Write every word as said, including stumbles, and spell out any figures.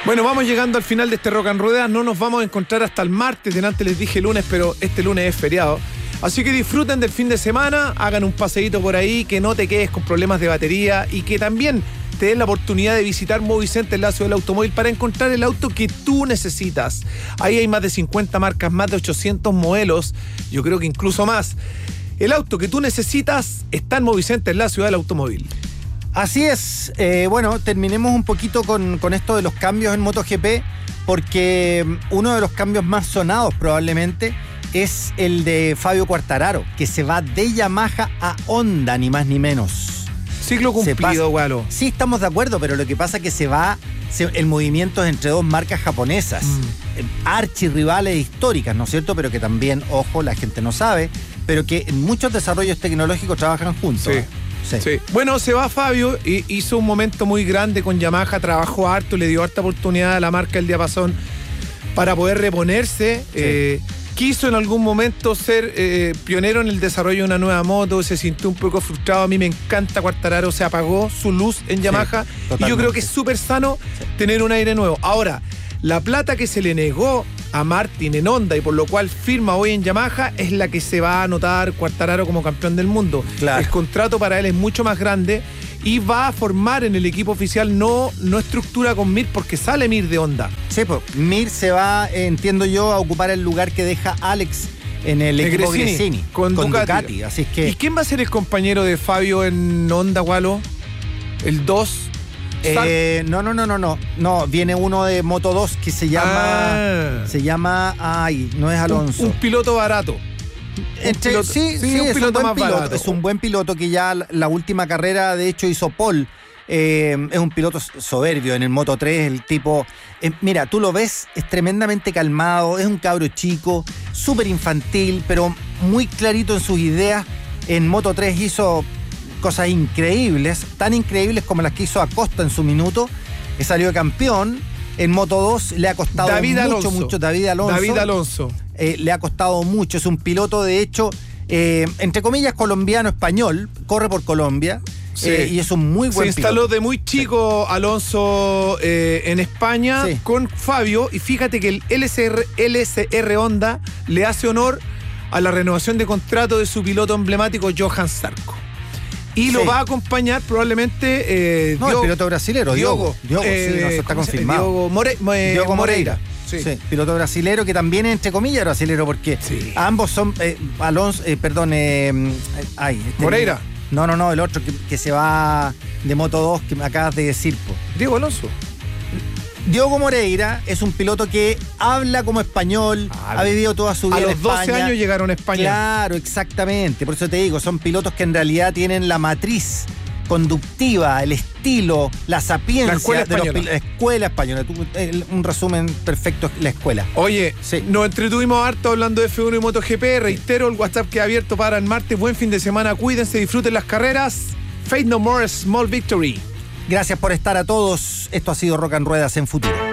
Bueno, vamos llegando al final de este Rock and Rueda. No nos vamos a encontrar hasta el martes. Delante les dije lunes, pero este lunes es feriado. Así que disfruten del fin de semana, hagan un paseíto por ahí, que no te quedes con problemas de batería y que también te den la oportunidad de visitar Movicenter, el Lazo del Automóvil, para encontrar el auto que tú necesitas. Ahí hay más de cincuenta marcas, más de ochocientos modelos, yo creo que incluso más. El auto que tú necesitas está en Movicenter, la ciudad del automóvil. Así es. Eh, bueno, terminemos un poquito con, con esto de los cambios en MotoGP, porque uno de los cambios más sonados probablemente es el de Fabio Quartararo, que se va de Yamaha a Honda, ni más ni menos. Ciclo cumplido, Gualo. Sí, estamos de acuerdo, pero lo que pasa es que se va, se, el movimiento es entre dos marcas japonesas, mm. archirrivales históricas, ¿no es cierto? Pero que también, ojo, la gente no sabe, pero que en muchos desarrollos tecnológicos trabajan juntos. Sí. Sí. Sí. Bueno, se va Fabio y hizo un momento muy grande con Yamaha, trabajó harto, le dio harta oportunidad a la marca El Diapasón para poder reponerse. Sí. Eh, quiso en algún momento ser eh, pionero en el desarrollo de una nueva moto, se sintió un poco frustrado. A mí me encanta Quartararo, se apagó su luz en Yamaha, sí, y yo creo que es súper sano sí. tener un aire nuevo. Ahora, la plata que se le negó a Martin en Honda y por lo cual firma hoy en Yamaha es la que se va a anotar Quartararo como campeón del mundo. Claro. El contrato para él es mucho más grande y va a formar en el equipo oficial, no, no estructura con Mir, porque sale Mir de Honda. Sí, pues Mir se va, eh, entiendo yo, a ocupar el lugar que deja Alex en el de equipo Gresini, Gresini con, con Ducati. Ducati. Así es que... ¿Y quién va a ser el compañero de Fabio en Honda, Gualo? ¿El dos? Eh, no, no, no, no, no. No, viene uno de Moto dos que se llama. Ah. Se llama. Ay, no es Alonso. Un, un piloto barato. Entre, piloto, sí, sí, sí, un es piloto un más piloto. barato. Es un buen piloto que ya la, la última carrera, de hecho, hizo pole. Eh, es un piloto soberbio en el Moto tres. El tipo. Eh, mira, tú lo ves, es tremendamente calmado. Es un cabro chico, súper infantil, pero muy clarito en sus ideas. En Moto tres hizo cosas increíbles, tan increíbles como las que hizo Acosta en su minuto, que salió campeón. En Moto dos le ha costado David mucho, Alonso. mucho. David Alonso. David Alonso. Eh, le ha costado mucho. Es un piloto, de hecho, eh, entre comillas, colombiano-español. Corre por Colombia. Sí. Eh, y es un muy buen piloto. Se instaló de muy chico sí. Alonso eh, en España sí. con Fabio. Y fíjate que el L S R, L S R Honda le hace honor a la renovación de contrato de su piloto emblemático, Johan Zarco. Y sí. lo va a acompañar probablemente eh, no, Diogo, el piloto brasilero, Diogo. Diogo, eh, sí, no, eso está confirmado. Diogo, More, eh, Diogo Moreira. Moreira. Sí. sí, piloto brasilero que también es entre comillas brasilero porque sí. ambos son eh, Alonso, eh, perdón, eh, ay, este, Moreira. No, no, no, el otro que, que se va de Moto dos que me acabas de decir. Po. Diego Alonso. Diogo Moreira es un piloto que habla como español, ah, ha vivido toda su vida en España. A los doce años llegaron a España. Claro, exactamente. Por eso te digo, son pilotos que en realidad tienen la matriz conductiva, el estilo, la sapiencia la escuela de española. los pilotos. Escuela española. Un resumen perfecto es la escuela. Oye, sí. nos entretuvimos harto hablando de F uno y MotoGP. Reitero, el WhatsApp queda abierto para el martes. Buen fin de semana, cuídense, disfruten las carreras. Faith No More, Small Victory. Gracias por estar a todos. Esto ha sido Rock and Ruedas en Futuro.